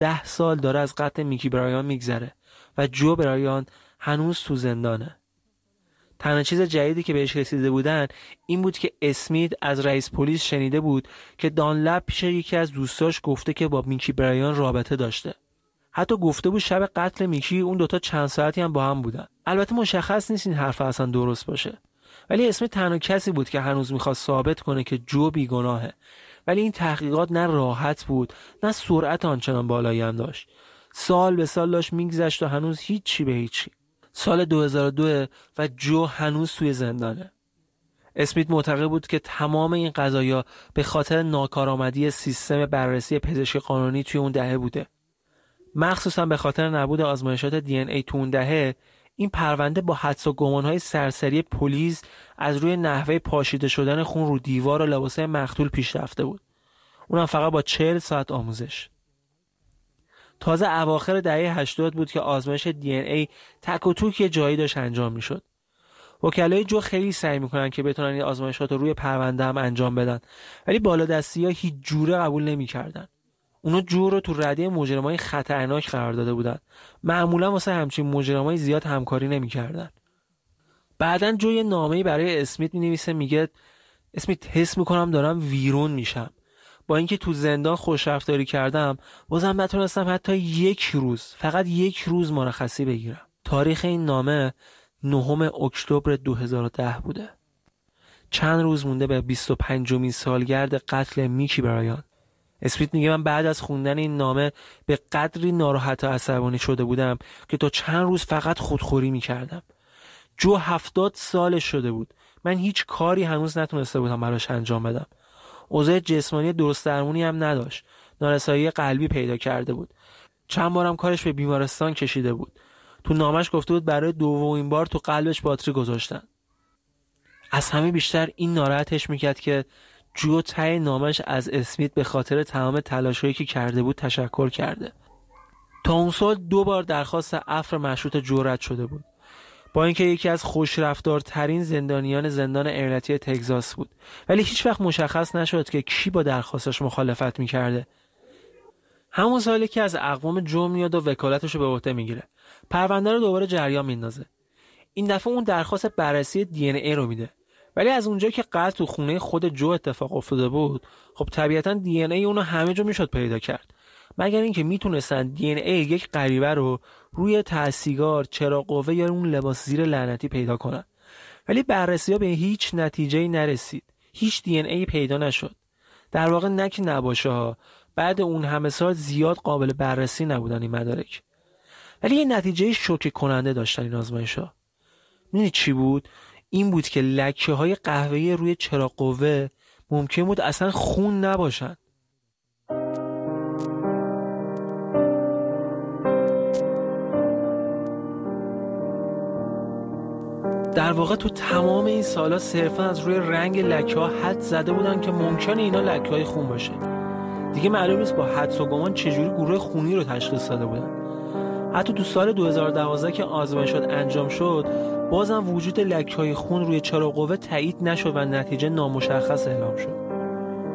10 سال داره از قتل میکی برایان میگذره و جو برایان هنوز تو زندانه. تنها چیز جدیدی که بهش رسیده بودن این بود که اسمیت از رئیس پلیس شنیده بود که دانلپ پیش یکی از دوستاش گفته که با میکی برایان رابطه داشته. حتی گفته بود شب قتل میکی اون دوتا چند ساعتی هم با هم بودن. البته مشخص نیست این حرف اصلا درست باشه، ولی اسمیت تنها کسی بود که هنوز میخواست ثابت کنه که جو بیگناهه. ولی این تحقیقات نه راحت بود نه سرعت آنچنان بالایی هم داشت. سال به سال داشت میگذشت و هنوز هیچی به هیچی. سال 2002 و جو هنوز توی زندانه. اسمیت معتقد بود که تمام این قضایا به خاطر ناکارآمدی سیستم بررسی پزشکی قانونی توی اون دهه بوده. مخصوصا به خاطر نبود آزمایشات دی ان ای تو اون دهه، این پرونده با حدس و گمان‌های سرسری پلیس از روی نحوه پاشیده شدن خون رو دیوار و لباسای مقتول پیش رفته بود. اونم فقط با 40 ساعت آموزش. تازه اواخر دهه 80 بود که آزمایش دی ان ای تک و توک یه جایی داشت انجام میشد. وکلای جو خیلی سعی میکنن که بتونن این آزمایشات رو روی پرونده هم انجام بدن، ولی بالادستی‌ها هیچ جوره قبول نمی‌کردن. اونا جو رو تو رده مجرمای خطرناک قرار داده بودن. معمولا واسه همچین مجرمای زیاد همکاری نمی‌کردن. بعدن جو یه نامه‌ای برای اسمیت می‌نویسه، میگه اسمیت حس می‌کنم دارم ویرون میشم. با اینکه تو زندان خوشرفتاری کردم، بازم نتونستم حتی فقط یک روز مرخصی بگیرم. تاریخ این نامه 9 اکتبر 2010 بوده. چند روز مونده به 25مین سالگرد قتل میکی برایان. اسمیت میگه من بعد از خوندن این نامه به قدری ناراحت و عصبانی شده بودم که تا چند روز فقط خودخوری میکردم. جو 70 سالش شده بود. من هیچ کاری هنوز نتونسته بودم براش انجام بدم. اوضاع جسمانی درست درمونی هم نداشت. نارسایی قلبی پیدا کرده بود. چند بارم کارش به بیمارستان کشیده بود. تو نامش گفته بود برای دومین بار تو قلبش باتری گذاشتن. از همه بیشتر این ناراحتش میکرد که جو ته نامش از اسمیت به خاطر تمام تلاشایی که کرده بود تشکر کرده. تا اون سال 2 بار درخواست عفو مشروط جو رد شده بود. با اینکه یکی از خوشرفتارترین زندانیان زندان ایالتی تگزاس بود، ولی هیچ وقت مشخص نشد که کی با درخواستش مخالفت میکرده. همون سالی که از اقوام جو میاد و وکالتش رو به عهده میگیره. پرونده رو دوباره جریان میندازه. این دفعه اون درخواست بررسی دی ان ای رو میده. ولی از اونجا که قتل تو خونه خود جو اتفاق افتاده بود، خب طبیعتاً دی ان ای اونو همه جا میشد پیدا کرد. مگر اینکه میتونستن دی ان ای یک غریبه رو روی تحصیگار، چراغ قوه یا اون لباس زیر لعنتی پیدا کنن. ولی بررسی‌ها به هیچ نتیجه‌ای نرسید. هیچ دی ان ای پیدا نشد. در واقع نک نباشه ها. بعد اون همه سال زیاد قابل بررسی نبودن این مدارک. ولی یه نتیجه شوکه کننده داشتن این آزمایش‌ها. می‌دونید چی بود؟ این بود که لکه‌های قهوه‌ای روی چراغ قوه ممکن بود اصلا خون نباشن. در واقع تو تمام این سالا صرفا از روی رنگ لکه‌ها حدس زده بودن که ممکنه اینا لکه‌های خون باشه. دیگه معلوم نیست با حدس و گمان چجوری گروه خونی رو تشخیص داده بودن. حتی تو سال 2012 که آزمایشات انجام شد، بازم وجود لکه‌های خون روی چراغ قوه تایید نشد و نتیجه نامشخص اعلام شد.